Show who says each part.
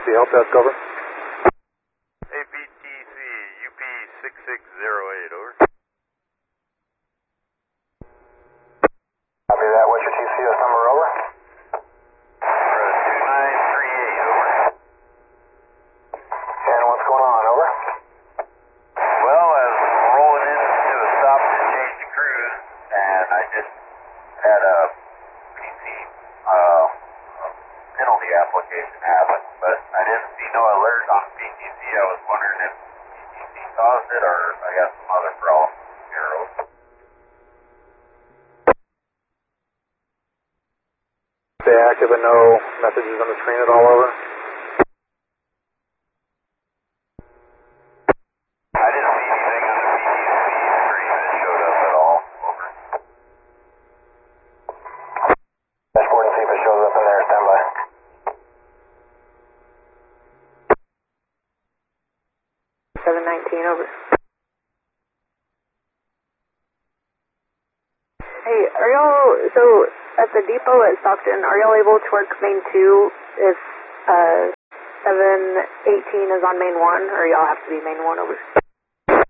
Speaker 1: help desk, over.
Speaker 2: APTC UP6608, over.
Speaker 1: Copy that. What's your TCS number, over?
Speaker 2: 2938, over.
Speaker 1: And what's going on, over?
Speaker 2: Well, I was rolling into a stop to change crews, and I just had a PC penalty application happen, but I didn't see no alert on PTC. I was wondering if PTC caused it or I got some other problem here.
Speaker 1: Stay active and no messages on the screen at all, over.
Speaker 2: I didn't see anything on the PTC screen that showed up at all. Over.
Speaker 1: Dashboard and see if it shows up in there. Stand by.
Speaker 3: Over. Hey, are y'all, so at the depot at Stockton, are y'all able to work main 2 if 718 is on main 1, or y'all have to be main 1, over?